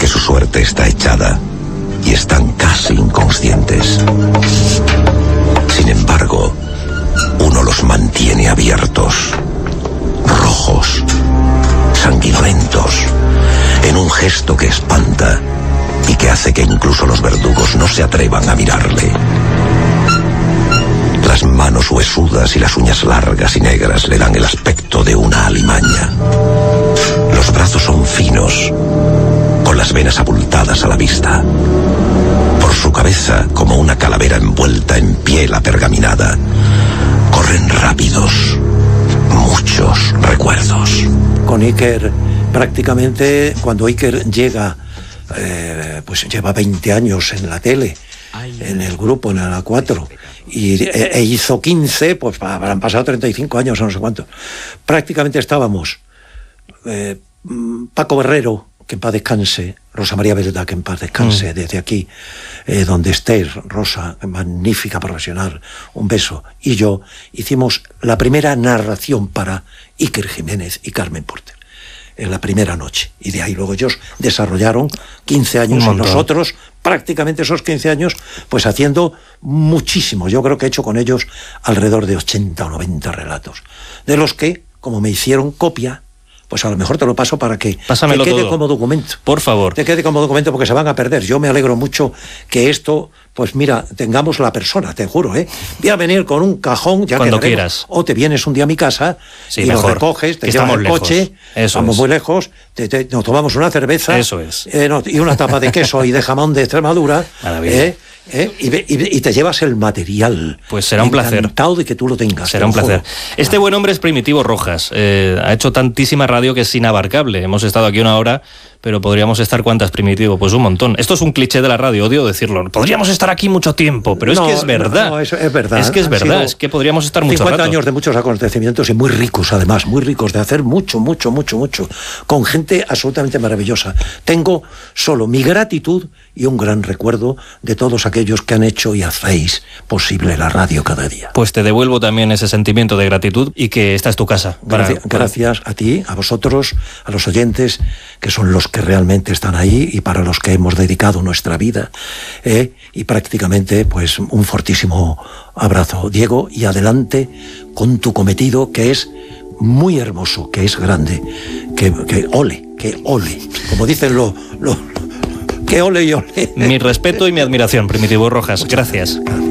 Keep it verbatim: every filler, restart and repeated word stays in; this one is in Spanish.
su suerte está echada y están casi inconscientes. Sin embargo, uno los mantiene abiertos, rojos, sanguinolentos, en un gesto que espanta y que hace que incluso los verdugos no se atrevan a mirarle. Las manos huesudas y las uñas largas y negras le dan el aspecto de una alimaña. Los brazos son finos, con las venas abultadas a la vista. Por su cabeza, como una calavera envuelta en piel apergaminada, corren rápidos, muchos recuerdos. Con Iker, prácticamente, cuando Iker llega, eh, pues lleva veinte años en la tele, en el grupo, en la cuatro, y e, e hizo quince, pues habrán pasado treinta y cinco años o no sé cuánto. Prácticamente estábamos eh, Paco Berrero, que en paz descanse, Rosa María Belda, que en paz descanse, mm. desde aquí, eh, donde estés, Rosa, magnífica profesional, un beso, y yo hicimos la primera narración para Iker Jiménez y Carmen Porter, en la primera noche, y de ahí luego ellos desarrollaron quince años y nosotros prácticamente esos quince años pues haciendo muchísimo. Yo creo que he hecho con ellos alrededor de ochenta o noventa relatos, de los que, como me hicieron copia, pues a lo mejor te lo paso para que Pásamelo te quede todo, como documento. Por favor. Te quede como documento, porque se van a perder. Yo me alegro mucho que esto, pues mira, tengamos la persona, te juro, ¿eh? Voy a venir con un cajón, ya cuando quedaremos. quieras. O te vienes un día a mi casa sí, y mejor, lo recoges, te que llevas el lejos. coche, Eso vamos es. muy lejos, te, te, nos tomamos una cerveza. Eso es. Eh, no, y una tapa de queso y de jamón de Extremadura. Maravilla. ¿eh? ¿Eh? Y, y, y te llevas el material. Pues será un placer. Encantado de que tú lo tengas. Será un placer. Este buen hombre es Primitivo Rojas. Eh, ha hecho tantísima radio que es inabarcable. Hemos estado aquí una hora, pero podríamos estar ¿cuántas, Primitivo? Pues un montón. Esto es un cliché de la radio, odio decirlo. Podríamos estar aquí mucho tiempo, pero es no, que es verdad. No, no, es, es verdad. Es que es Han verdad, es que podríamos estar mucho rato. cincuenta años de muchos acontecimientos y muy ricos, además, muy ricos, de hacer mucho, mucho, mucho, mucho, con gente absolutamente maravillosa. Tengo solo mi gratitud y un gran recuerdo de todos aquellos que han hecho y hacéis posible la radio cada día. Pues te devuelvo también ese sentimiento de gratitud y que esta es tu casa. Para, gracias, para... gracias a ti, a vosotros, a los oyentes, que son los que realmente están ahí y para los que hemos dedicado nuestra vida. ¿eh? Y prácticamente, pues, un fortísimo abrazo, Diego, y adelante con tu cometido, que es muy hermoso, que es grande, que, que ole, que ole, como dicen los... Lo, que ole y ole. Mi respeto y mi admiración, Primitivo Rojas. Gracias. Gracias.